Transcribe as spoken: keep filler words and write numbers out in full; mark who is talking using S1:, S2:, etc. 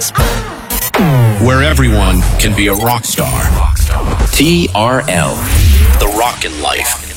S1: Where everyone can be a rock star. T R L, The Rockin' Life.